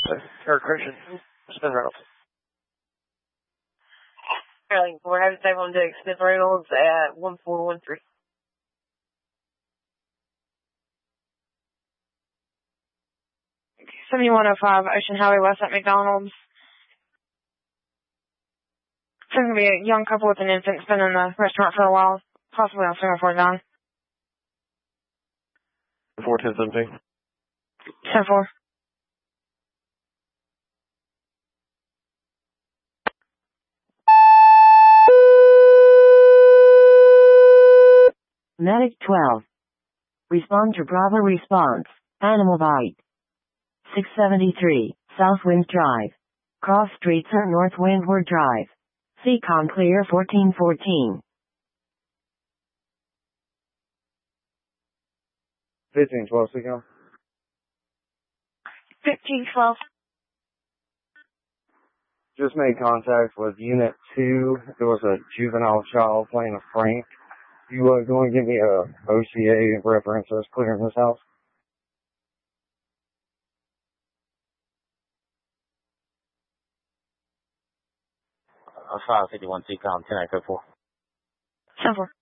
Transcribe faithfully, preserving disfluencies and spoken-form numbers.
or Christian, Smith Reynolds. Alright, we're having to save on deck. Smith Reynolds at one four one three. seventy-one oh five Ocean Highway West at McDonald's. It's going to be a young couple with an infant. It's been in the restaurant for a while, possibly on Singapore down. four ten seventeen. ten four. Medic twelve. Respond to Bravo response. Animal bite. six seventy-three, South Wind Drive. Cross Street Sir North Windward Drive. C COM clear fourteen fourteen. fifteen twelve, C COM. fifteen twelve. Just made contact with Unit two. There was a juvenile child playing a prank. You uh, going to give me a O C A reference that's clear in this house? Uh, five fifty-one C COM, ten Echo four. ten four.